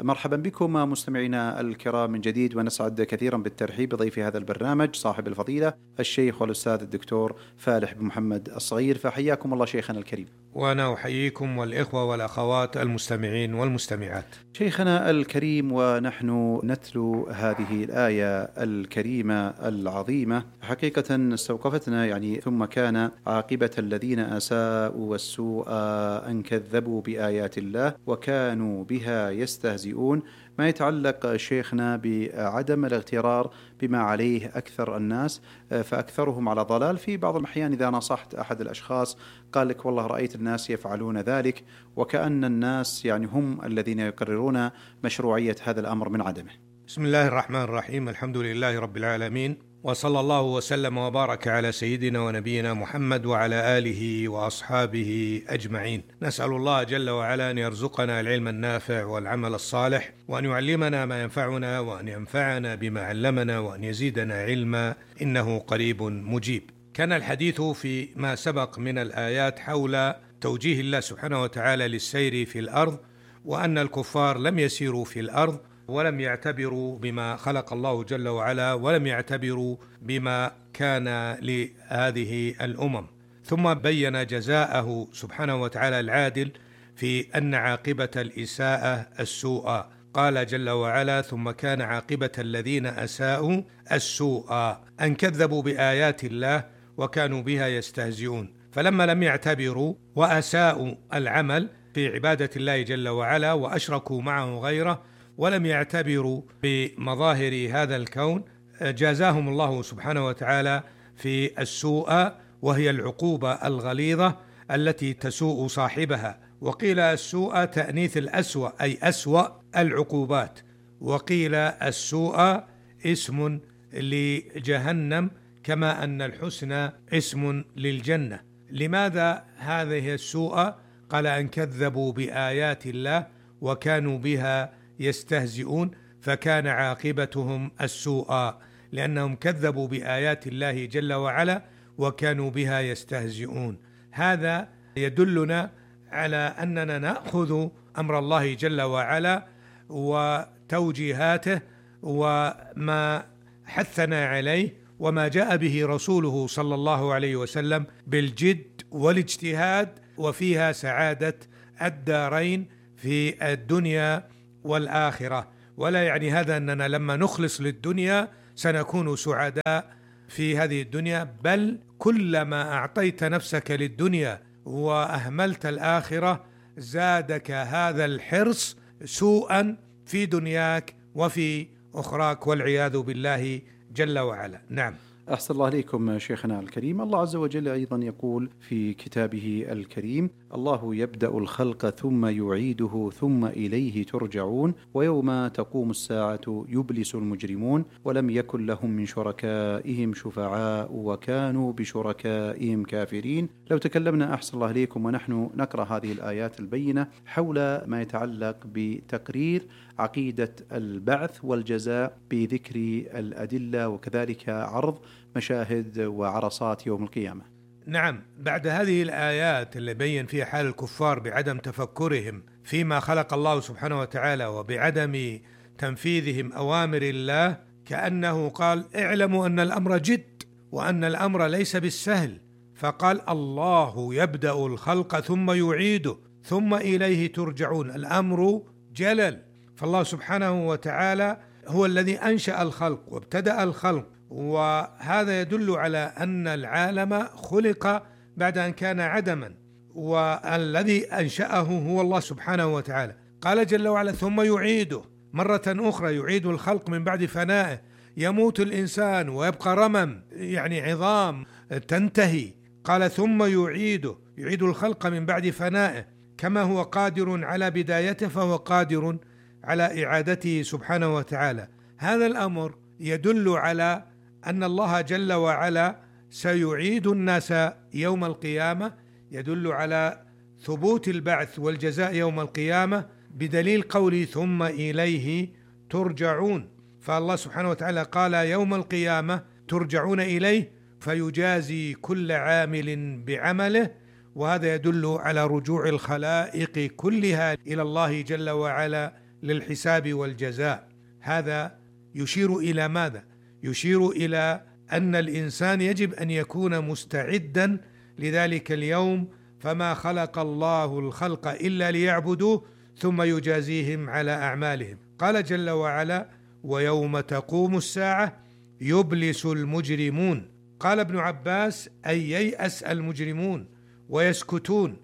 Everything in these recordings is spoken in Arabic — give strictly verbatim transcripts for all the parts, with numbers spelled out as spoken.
مرحبا بكم مستمعينا الكرام من جديد، ونسعد كثيرا بالترحيب بضيف هذا البرنامج صاحب الفضيلة الشيخ والأستاذ الدكتور فالح بن محمد الصغير، فحياكم الله شيخنا الكريم. وأنا أحييكم والإخوة والأخوات المستمعين والمستمعات. شيخنا الكريم، ونحن نتلو هذه الآية الكريمة العظيمة، حقيقة استوقفتنا يعني ثم كان عاقبة الذين أساءوا والسوء أن كذبوا بآيات الله وكانوا بها يستهزئون، ما يتعلق شيخنا بعدم الاغترار بما عليه أكثر الناس، فأكثرهم على ضلال. في بعض الأحيان إذا نصحت أحد الأشخاص قال لك والله رأيت الناس يفعلون ذلك، وكأن الناس يعني هم الذين يقررون مشروعية هذا الأمر من عدمه. بسم الله الرحمن الرحيم، الحمد لله رب العالمين، وصلى الله وسلم وبارك على سيدنا ونبينا محمد وعلى آله وأصحابه أجمعين. نسأل الله جل وعلا أن يرزقنا العلم النافع والعمل الصالح، وأن يعلمنا ما ينفعنا، وأن ينفعنا بما علمنا، وأن يزيدنا علما، إنه قريب مجيب. كان الحديث في ما سبق من الآيات حول توجيه الله سبحانه وتعالى للسير في الأرض، وأن الكفار لم يسيروا في الأرض ولم يعتبروا بما خلق الله جل وعلا، ولم يعتبروا بما كان لهذه الأمم. ثم بين جزاءه سبحانه وتعالى العادل في أن عاقبة الإساءة السوء. قال جل وعلا: ثم كان عاقبة الذين أساءوا السوء أن كذبوا بآيات الله وكانوا بها يستهزئون. فلما لم يعتبروا وأساءوا العمل في عبادة الله جل وعلا وأشركوا معه غيره، ولم يعتبروا بمظاهر هذا الكون، جازاهم الله سبحانه وتعالى في السوء، وهي العقوبة الغليظة التي تسوء صاحبها. وقيل السوء تأنيث الأسوأ، أي أسوأ العقوبات، وقيل السوء اسم لجهنم، كما أن الحسنى اسم للجنة. لماذا هذه السوء؟ قال: أن كذبوا بآيات الله وكانوا بها يستهزئون، فكان عاقبتهم السوء، لأنهم كذبوا بآيات الله جل وعلا وكانوا بها يستهزئون. هذا يدلنا على أننا نأخذ أمر الله جل وعلا وتوجيهاته وما حثنا عليه وما جاء به رسوله صلى الله عليه وسلم بالجد والاجتهاد، وفيها سعادة الدارين في الدنيا والآخرة. ولا يعني هذا أننا لما نخلص للدنيا سنكون سعداء في هذه الدنيا، بل كلما أعطيت نفسك للدنيا وأهملت الآخرة زادك هذا الحرص سوءا في دنياك وفي أخراك، والعياذ بالله جل وعلا. نعم. أحسن الله عليكم شيخنا الكريم. الله عز وجل أيضا يقول في كتابه الكريم: الله يبدأ الخلق ثم يعيده ثم إليه ترجعون ويوم تقوم الساعة يبلس المجرمون ولم يكن لهم من شركائهم شفعاء وكانوا بشركائهم كافرين. لو تكلمنا أحسن الله عليكم ونحن نقرأ هذه الآيات البينة حول ما يتعلق بتقرير عقيدة البعث والجزاء بذكر الأدلة وكذلك عرض مشاهد وعرصات يوم القيامة. نعم، بعد هذه الآيات اللي بين فيها حال الكفار بعدم تفكرهم فيما خلق الله سبحانه وتعالى وبعدم تنفيذهم أوامر الله، كأنه قال: اعلموا أن الأمر جد وأن الأمر ليس بالسهل. فقال: الله يبدأ الخلق ثم يعيده ثم إليه ترجعون. الأمر جلل، فالله سبحانه وتعالى هو الذي أنشأ الخلق وابتدأ الخلق، وهذا يدل على أن العالم خلق بعد أن كان عدما، والذي أنشأه هو الله سبحانه وتعالى. قال جل وعلا: ثم يعيده مرة أخرى، يعيد الخلق من بعد فنائه. يموت الإنسان ويبقى رمم، يعني عظام تنتهي. قال: ثم يعيده، يعيد الخلق من بعد فنائه، كما هو قادر على بدايته فهو قادر على إعادته سبحانه وتعالى. هذا الأمر يدل على أن الله جل وعلا سيعيد الناس يوم القيامة، يدل على ثبوت البعث والجزاء يوم القيامة بدليل قولي: ثم إليه ترجعون. فالله سبحانه وتعالى قال: يوم القيامة ترجعون إليه فيجازي كل عامل بعمله، وهذا يدل على رجوع الخلائق كلها إلى الله جل وعلا للحساب والجزاء. هذا يشير إلى ماذا؟ يشير إلى أن الإنسان يجب أن يكون مستعدا لذلك اليوم، فما خلق الله الخلق إلا ليعبدوه ثم يجازيهم على أعمالهم. قال جل وعلا: ويوم تقوم الساعة يبلس المجرمون. قال ابن عباس: أي ييأس المجرمون ويسكتون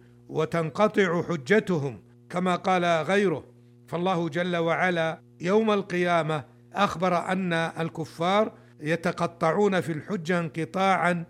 وتنقطع حجتهم، كما قال غيره. فالله جل وعلا يوم القيامة أخبر أن الكفار يتقطعون في الحجة انقطاعا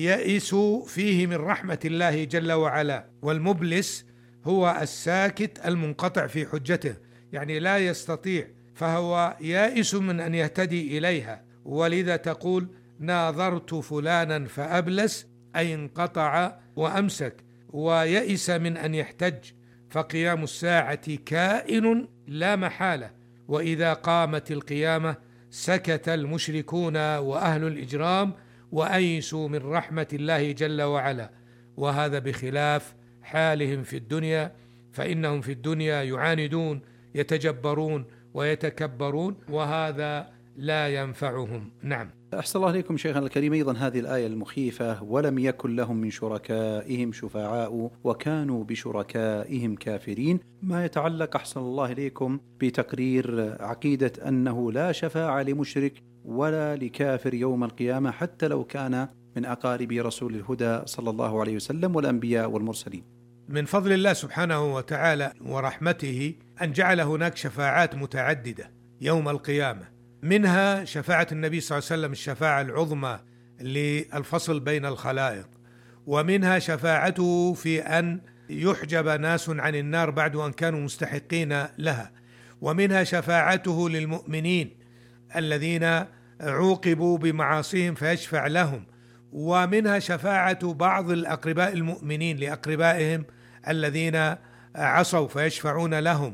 يئسوا فيه من رحمة الله جل وعلا. والمبلس هو الساكت المنقطع في حجته، يعني لا يستطيع، فهو يائس من أن يهتدي إليها. ولذا تقول: ناظرت فلانا فأبلس، أي انقطع وأمسك ويئس من أن يحتج. فقيام الساعة كائن لا محالة، وإذا قامت القيامة سكت المشركون وأهل الإجرام وأيسوا من رحمة الله جل وعلا. وهذا بخلاف حالهم في الدنيا، فإنهم في الدنيا يعاندون يتجبرون ويتكبرون، وهذا لا ينفعهم. نعم. أحسن الله إليكم شيخنا الكريم. أيضا هذه الآية المخيفة: ولم يكن لهم من شركائهم شفعاء وكانوا بشركائهم كافرين، ما يتعلق أحسن الله إليكم بتقرير عقيدة أنه لا شفاعة لمشرك ولا لكافر يوم القيامة، حتى لو كان من أقارب رسول الهدى صلى الله عليه وسلم والأنبياء والمرسلين. من فضل الله سبحانه وتعالى ورحمته أن جعل هناك شفاعات متعددة يوم القيامة، منها شفاعة النبي صلى الله عليه وسلم الشفاعة العظمى للفصل بين الخلائق، ومنها شفاعته في أن يحجب ناس عن النار بعد أن كانوا مستحقين لها، ومنها شفاعته للمؤمنين الذين عوقبوا بمعاصيهم فيشفع لهم، ومنها شفاعة بعض الأقرباء المؤمنين لأقربائهم الذين عصوا فيشفعون لهم،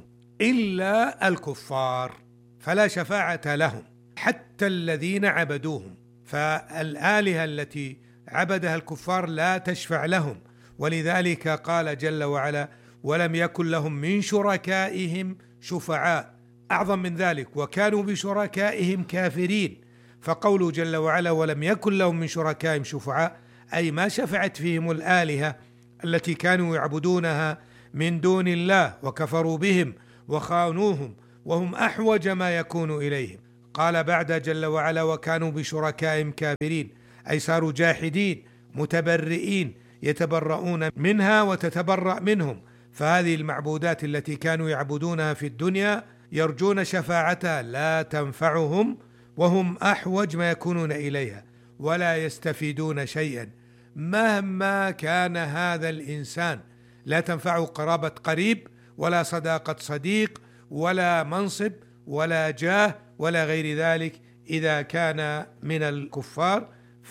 إلا الكفار فلا شفاعة لهم، حتى الذين عبدوهم، فالآلهة التي عبدها الكفار لا تشفع لهم. ولذلك قال جل وعلا: ولم يكن لهم من شركائهم شفعاء. أعظم من ذلك: وكانوا بشركائهم كافرين. فقوله جل وعلا: ولم يكن لهم من شركائهم شفعاء، أي ما شفعت فيهم الآلهة التي كانوا يعبدونها من دون الله وكفروا بهم وخانوهم وهم أحوج ما يكون إليهم. قال بعد جل وعلا: وكانوا بشركائهم كافرين، أي صاروا جاحدين متبرئين يتبرؤون منها وتتبرأ منهم. فهذه المعبودات التي كانوا يعبدونها في الدنيا يرجون شفاعتها لا تنفعهم وهم أحوج ما يكونون إليها ولا يستفيدون شيئا مهما كان هذا الإنسان. لا تنفعه قرابة قريب ولا صداقة صديق ولا منصب ولا جاه ولا غير ذلك. إذا كان من الكفار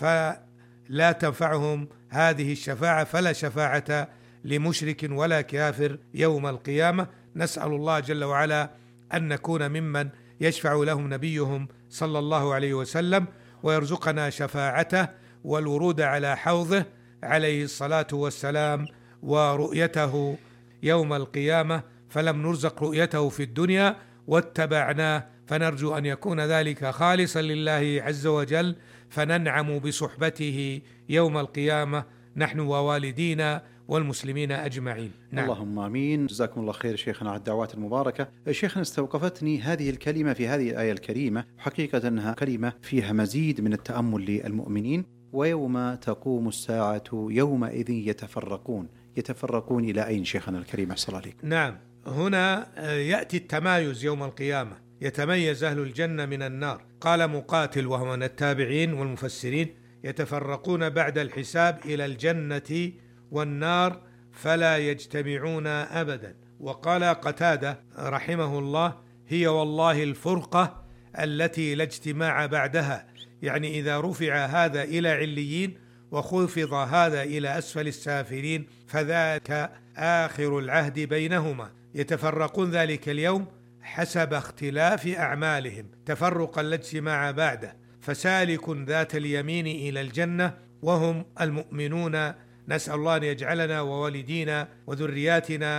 فلا تنفعهم هذه الشفاعة، فلا شفاعة لمشرك ولا كافر يوم القيامة. نسأل الله جل وعلا أن نكون ممن يشفع لهم نبيهم صلى الله عليه وسلم، ويرزقنا شفاعته والورود على حوضه عليه الصلاة والسلام، ورؤيته يوم القيامة. فلم نرزق رؤيته في الدنيا واتبعناه، فنرجو أن يكون ذلك خالصا لله عز وجل، فننعم بصحبته يوم القيامة نحن ووالدينا والمسلمين أجمعين. نعم. اللهم آمين. جزاكم الله خير شيخنا على الدعوات المباركة. شيخنا، استوقفتني هذه الكلمة في هذه الآية الكريمة، حقيقة أنها كلمة فيها مزيد من التأمل للمؤمنين. ويوم تقوم الساعة يومئذ يتفرقون. يتفرقون إلى أين شيخنا الكريم أحسن عليك؟ نعم، هنا يأتي التمايز يوم القيامة، يتميز أهل الجنة من النار. قال مقاتل وهو من التابعين والمفسرين: يتفرقون بعد الحساب إلى الجنة والنار فلا يجتمعون أبدا. وقال قتادة رحمه الله: هي والله الفرقة التي لا اجتماع بعدها، يعني إذا رفع هذا إلى عليين وخفض هذا إلى أسفل السافلين فذاك آخر العهد بينهما. يتفرقون ذلك اليوم حسب اختلاف أعمالهم تفرقا لا اجتماع بعده، فسالك ذات اليمين إلى الجنة وهم المؤمنون. نسأل الله أن يجعلنا ووالدينا وذرياتنا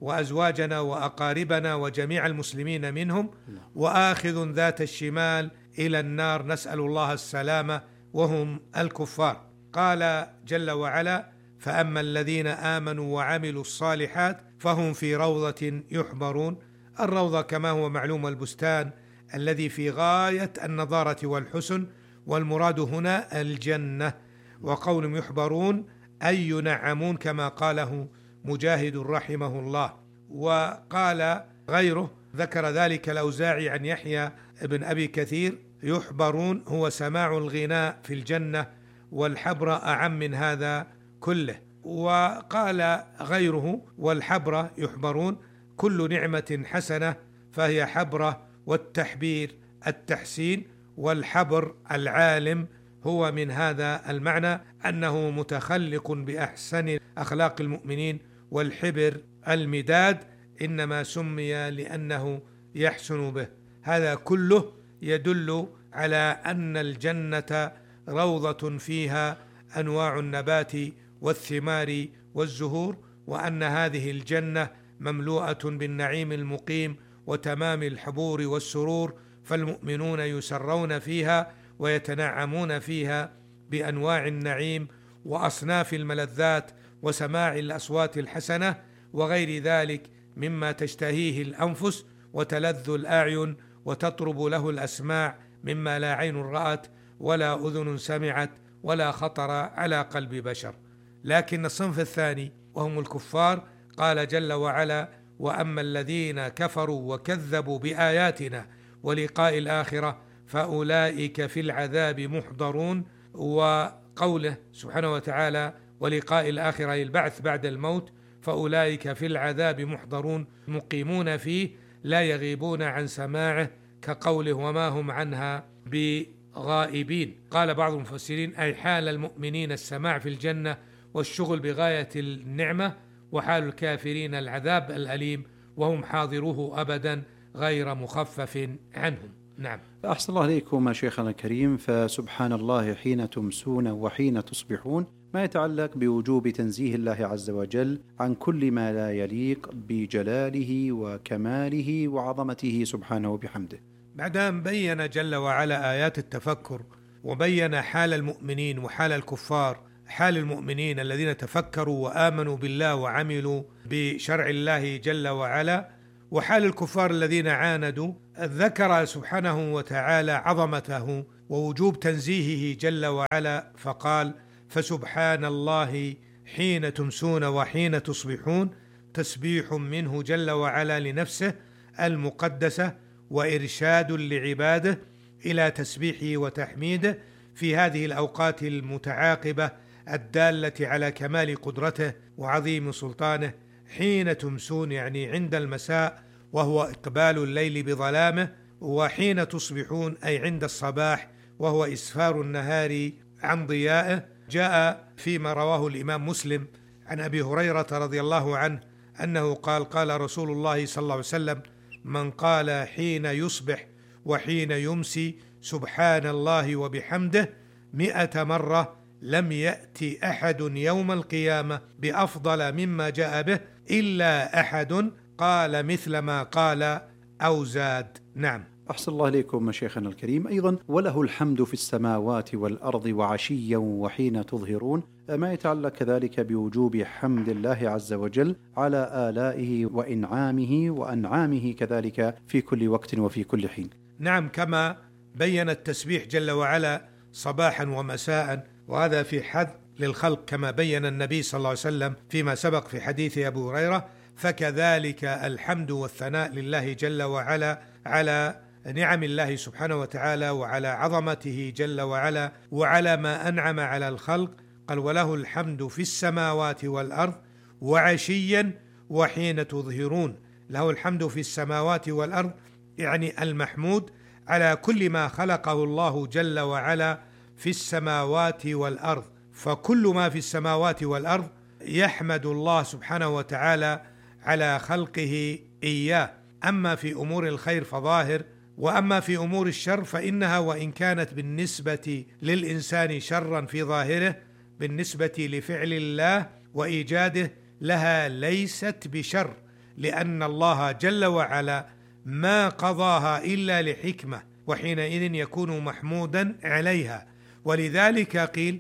وأزواجنا وأقاربنا وجميع المسلمين منهم، وآخذ ذات الشمال إلى النار، نسأل الله السلامة، وهم الكفار. قال جل وعلا: فأما الذين آمنوا وعملوا الصالحات فهم في روضة يحبرون. الروضة كما هو معلوم البستان الذي في غاية النضارة والحسن، والمراد هنا الجنة. وقولهم يحبرون أي ينعمون كما قاله مجاهد رحمه الله. وقال غيره ذكر ذلك الأوزاعي عن يحيى بن أبي كثير: يحبرون هو سماع الغناء في الجنة، والحبر أعم من هذا كله. وقال غيره: والحبر يحبرون كل نعمة حسنة فهي حبرة، والتحبير التحسين، والحبر العالم. هو من هذا المعنى أنه متخلق بأحسن أخلاق المؤمنين، والحبر المداد إنما سمي لأنه يحسن به. هذا كله يدل على أن الجنة روضة فيها أنواع النبات والثمار والزهور، وأن هذه الجنة مملوءة بالنعيم المقيم وتمام الحبور والسرور، فالمؤمنون يسرون فيها ويتنعمون فيها بأنواع النعيم وأصناف الملذات وسماع الأصوات الحسنة وغير ذلك مما تشتهيه الأنفس وتلذ الأعين وتطرب له الأسماع، مما لا عين رأت ولا أذن سمعت ولا خطر على قلب بشر. لكن الصنف الثاني وهم الكفار، قال جل وعلا: وأما الذين كفروا وكذبوا بآياتنا ولقاء الآخرة فأولئك في العذاب محضرون. وقوله سبحانه وتعالى: ولقاء الآخرة البعث بعد الموت، فأولئك في العذاب محضرون مقيمون فيه لا يغيبون عن سماعه، كقوله: وما هم عنها بغائبين. قال بعض المفسرين: أي حال المؤمنين السماع في الجنة والشغل بغاية النعمة، وحال الكافرين العذاب الأليم وهم حاضروه أبدا غير مخفف عنهم. نعم. أحسن الله عليكم شيخنا الكريم. فسبحان الله حين تمسون وحين تصبحون، ما يتعلق بوجوب تنزيه الله عز وجل عن كل ما لا يليق بجلاله وكماله وعظمته سبحانه وبحمده. بعد أن بين جل وعلا آيات التفكر وبين حال المؤمنين وحال الكفار، حال المؤمنين الذين تفكروا وآمنوا بالله وعملوا بشرع الله جل وعلا، وحال الكفار الذين عاندوا، ذكر سبحانه وتعالى عظمته ووجوب تنزيهه جل وعلا، فقال: فسبحان الله حين تمسون وحين تصبحون، تسبيح منه جل وعلا لنفسه المقدسة وإرشاد لعباده إلى تسبيحه وتحميده في هذه الأوقات المتعاقبة الدالة على كمال قدرته وعظيم سلطانه. حين تمسون يعني عند المساء وهو إقبال الليل بظلامه، وحين تصبحون أي عند الصباح وهو إسفار النهار عن ضيائه. جاء فيما رواه الإمام مسلم عن أبي هريرة رضي الله عنه أنه قال: قال رسول الله صلى الله عليه وسلم: من قال حين يصبح وحين يمسي سبحان الله وبحمده مئة مرة لم يأتي أحد يوم القيامة بأفضل مما جاء به إلا أحد قال مثل ما قال أو زاد. نعم. أحسن الله إليكم شيخنا الكريم. أيضا: وله الحمد في السماوات والأرض وعشيا وحين تظهرون، ما يتعلق كذلك بوجوب حمد الله عز وجل على آلائه وإنعامه وأنعامه كذلك في كل وقت وفي كل حين. نعم، كما بين التسبيح جل وعلا صباحا ومساء، وهذا في حد للخلق كما بين النبي صلى الله عليه وسلم فيما سبق في حديث أبو هريرة، فكذلك الحمد والثناء لله جل وعلا على نعم الله سبحانه وتعالى وعلى عظمته جل وعلا وعلى ما أنعم على الخلق. قال: وله الحمد في السماوات والأرض وعشيا وحين تظهرون. له الحمد في السماوات والأرض يعني المحمود على كل ما خلقه الله جل وعلا في السماوات والأرض، فكل ما في السماوات والأرض يحمد الله سبحانه وتعالى على خلقه إياه. أما في أمور الخير فظاهر، وأما في أمور الشر فإنها وإن كانت بالنسبة للإنسان شرا في ظاهره، بالنسبة لفعل الله وإيجاده لها ليست بشر، لأن الله جل وعلا ما قضاها إلا لحكمة، وحينئذ يكون محمودا عليها. ولذلك قيل: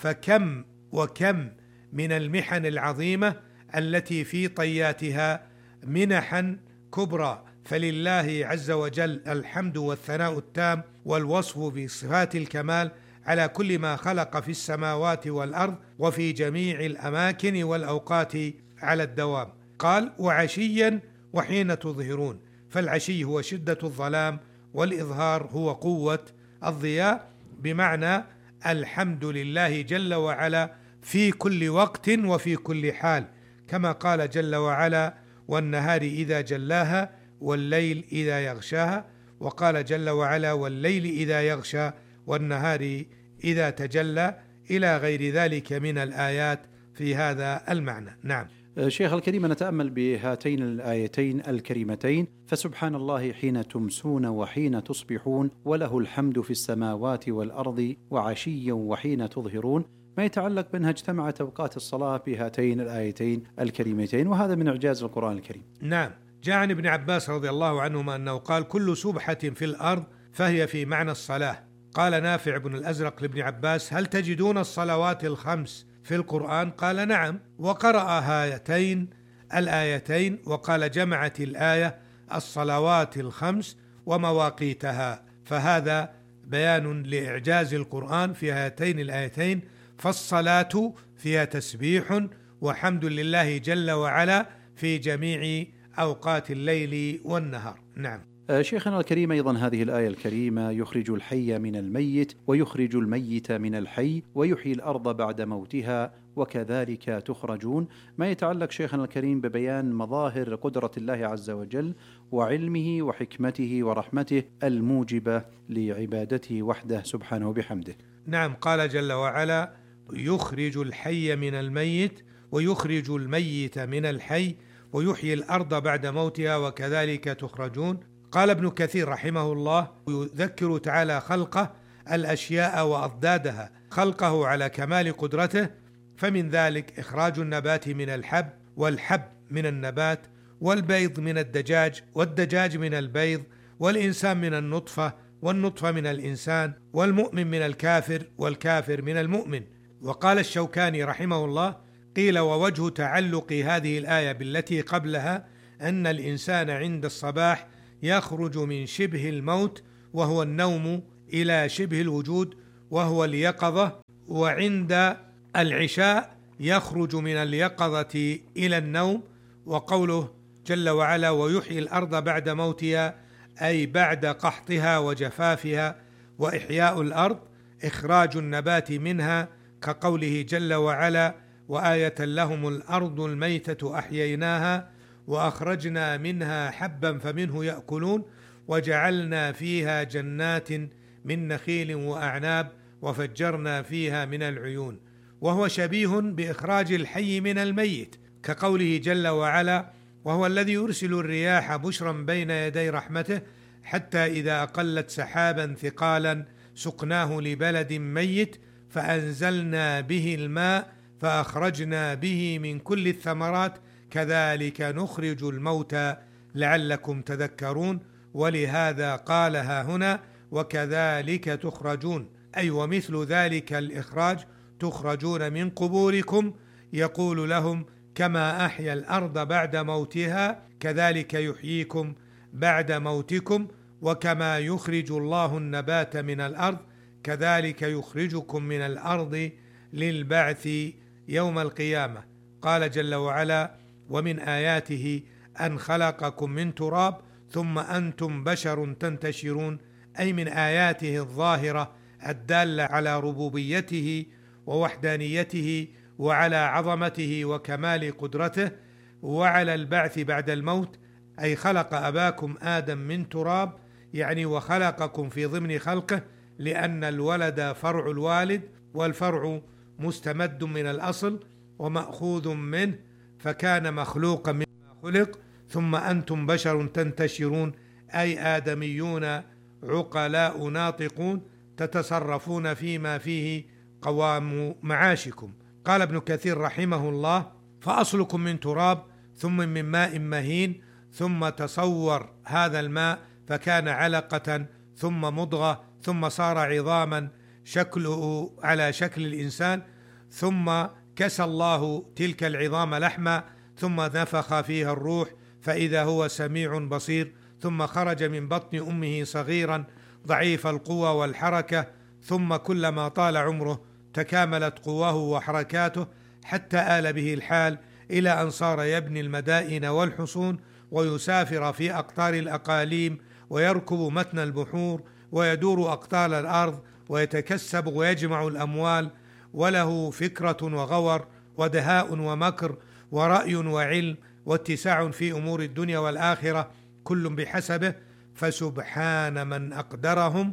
فكم وكم من المحن العظيمة التي في طياتها منحا كبرى، فلله عز وجل الحمد والثناء التام والوصف بصفات الكمال على كل ما خلق في السماوات والأرض وفي جميع الأماكن والأوقات على الدوام. قال: وعشيا وحين تظهرون، فالعشي هو شدة الظلام، والإظهار هو قوة الضياء، بمعنى الحمد لله جل وعلا في كل وقت وفي كل حال، كما قال جل وعلا: والنهار إذا جلاها والليل إذا يغشاها، وقال جل وعلا: والليل إذا يغشى والنهار إذا تجلى، إلى غير ذلك من الآيات في هذا المعنى. نعم. شيخ الكريم، نتأمل بهاتين الآيتين الكريمتين: فسبحان الله حين تمسون وحين تصبحون وله الحمد في السماوات والأرض وعشيا وحين تظهرون. ما يتعلق بأنها اجتمعت أوقات الصلاة بهاتين الآيتين الكريمتين، وهذا من إعجاز القرآن الكريم. نعم. جاء عن ابن عباس رضي الله عنهما أنه قال: كل سبحة في الأرض فهي في معنى الصلاة. قال نافع بن الأزرق لابن عباس: هل تجدون الصلوات الخمس في القرآن؟ قال: نعم. وقرأ هاتين الآيتين وقال: جمعت الآية الصلوات الخمس ومواقيتها، فهذا بيان لإعجاز القرآن في هاتين الآيتين. فالصلاة فيها تسبيح وحمد لله جل وعلا في جميع أوقات الليل والنهار. نعم. شيخنا الكريم، أيضا هذه الآية الكريمة: يخرج الحي من الميت ويخرج الميت من الحي ويحيي الأرض بعد موتها وكذلك تخرجون. ما يتعلق شيخنا الكريم ببيان مظاهر قدرة الله عز وجل وعلمه وحكمته ورحمته الموجبة لعبادته وحده سبحانه بحمده. نعم. قال جل وعلا: يخرج الحي من الميت ويخرج الميت من الحي ويحيي الأرض بعد موتها وكذلك تخرجون. قال ابن كثير رحمه الله: يذكر تعالى خلقه الأشياء وأضدادها، خلقه على كمال قدرته، فمن ذلك إخراج النبات من الحب، والحب من النبات، والبيض من الدجاج، والدجاج من البيض، والإنسان من النطفة، والنطفة من الإنسان، والمؤمن من الكافر، والكافر من المؤمن. وقال الشوكاني رحمه الله: قيل: ووجه تعلق هذه الآية بالتي قبلها أن الإنسان عند الصباح يخرج من شبه الموت وهو النوم إلى شبه الوجود وهو اليقظة، وعند العشاء يخرج من اليقظة إلى النوم. وقوله جل وعلا: ويحيي الأرض بعد موتها، أي بعد قحطها وجفافها. وإحياء الأرض إخراج النبات منها، كقوله جل وعلا: وآية لهم الأرض الميتة أحييناها وأخرجنا منها حبا فمنه يأكلون وجعلنا فيها جنات من نخيل وأعناب وفجرنا فيها من العيون. وهو شبيه بإخراج الحي من الميت، كقوله جل وعلا: وهو الذي يرسل الرياح بشرا بين يدي رحمته حتى إذا أقلت سحابا ثقالا سقناه لبلد ميت فأنزلنا به الماء فأخرجنا به من كل الثمرات كذلك نخرج الموتى لعلكم تذكرون. ولهذا قالها هنا: وكذلك تخرجون، أي ومثل ذلك الإخراج تخرجون من قبوركم. يقول لهم: كما أحيا الأرض بعد موتها كذلك يحييكم بعد موتكم، وكما يخرج الله النبات من الأرض كذلك يخرجكم من الأرض للبعث يوم القيامة. قال جل وعلا: ومن آياته أن خلقكم من تراب ثم أنتم بشر تنتشرون، أي من آياته الظاهرة الدالة على ربوبيته ووحدانيته وعلى عظمته وكمال قدرته وعلى البعث بعد الموت، أي خلق أباكم آدم من تراب، يعني وخلقكم في ضمن خلقه، لأن الولد فرع الوالد والفرع مستمد من الأصل ومأخوذ منه، فكان مخلوقا مما خلق. ثم أنتم بشر تنتشرون، أي آدميون عقلاء ناطقون تتصرفون فيما فيه قوام معاشكم. قال ابن كثير رحمه الله: فأصلكم من تراب ثم من ماء مهين، ثم تصور هذا الماء فكان علقة ثم مضغة ثم صار عظاما شكله على شكل الإنسان، ثم كسى الله تلك العظام لحما ثم نفخ فيها الروح فإذا هو سميع بصير، ثم خرج من بطن أمه صغيرا ضعيف القوى والحركة، ثم كلما طال عمره تكاملت قواه وحركاته حتى آل به الحال إلى أن صار يبني المدائن والحصون ويسافر في أقطار الأقاليم ويركب متن البحور ويدور أقطار الأرض ويتكسب ويجمع الأموال، وله فكرة وغور ودهاء ومكر ورأي وعلم واتساع في أمور الدنيا والآخرة، كل بحسبه. فسبحان من أقدرهم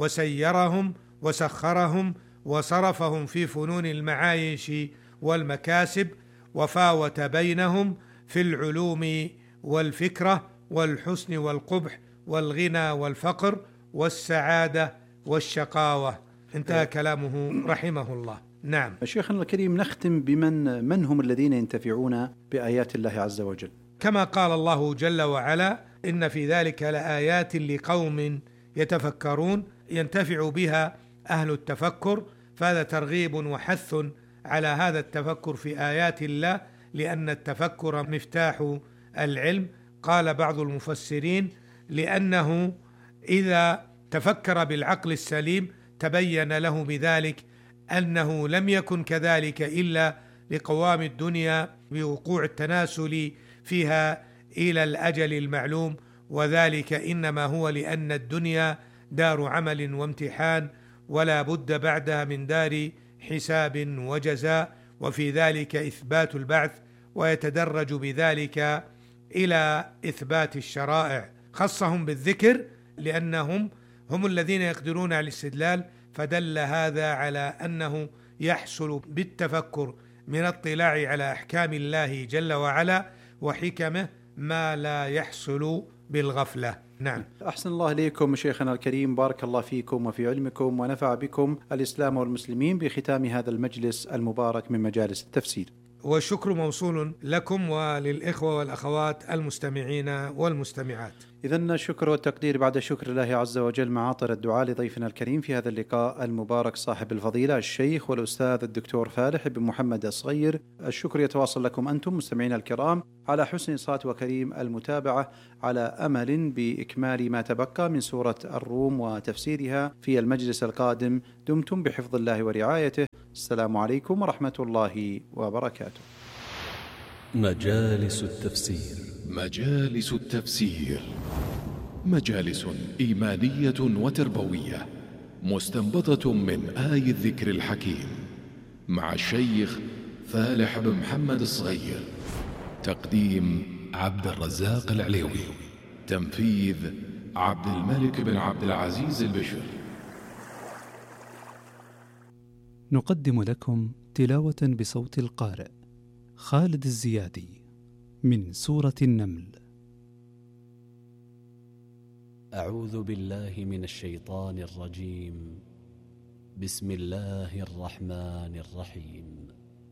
وسيرهم وسخرهم وصرفهم في فنون المعايش والمكاسب، وفاوت بينهم في العلوم والفكرة والحسن والقبح والغنى والفقر والسعادة والشقاوة. انتهى كلامه رحمه الله. نعم. شيخنا الكريم، نختم بمن من هم الذين ينتفعون بآيات الله عز وجل؟ كما قال الله جل وعلا: إن في ذلك لآيات لقوم يتفكرون، ينتفع بها أهل التفكر، فهذا ترغيب وحث على هذا التفكر في آيات الله، لأن التفكر مفتاح العلم. قال بعض المفسرين: لأنه إذا تفكر بالعقل السليم تبين له بذلك أنه لم يكن كذلك إلا لقوام الدنيا بوقوع التناسل فيها إلى الأجل المعلوم، وذلك إنما هو لأن الدنيا دار عمل وامتحان، ولا بد بعدها من دار حساب وجزاء، وفي ذلك إثبات البعث، ويتدرج بذلك إلى إثبات الشرائع. خصهم بالذكر لأنهم هم الذين يقدرون على الاستدلال، فدل هذا على أنه يحصل بالتفكر من الاطلاع على أحكام الله جل وعلا وحكمه ما لا يحصل بالغفلة. نعم. أحسن الله إليكم شيخنا الكريم، بارك الله فيكم وفي علمكم ونفع بكم الإسلام والمسلمين بختام هذا المجلس المبارك من مجالس التفسير. والشكر موصول لكم وللإخوة والأخوات المستمعين والمستمعات. إذن الشكر والتقدير بعد شكر الله عز وجل معاطر الدعاء لضيفنا الكريم في هذا اللقاء المبارك صاحب الفضيلة الشيخ والأستاذ الدكتور فالح بن محمد الصغير. الشكر يتواصل لكم أنتم مستمعين الكرام على حسن صوت وكريم المتابعة، على أمل بإكمال ما تبقى من سورة الروم وتفسيرها في المجلس القادم. دمتم بحفظ الله ورعايته. السلام عليكم ورحمة الله وبركاته. مجالس التفسير. مجالس التفسير مجالس إيمانية وتربوية مستنبطة من آي الذكر الحكيم مع الشيخ فالح بن محمد الصغير. تقديم عبد الرزاق العليوي. تنفيذ عبد الملك بن عبد العزيز البشر. نقدم لكم تلاوة بصوت القارئ خالد الزيادي من سورة النمل. أعوذ بالله من الشيطان الرجيم. بسم الله الرحمن الرحيم.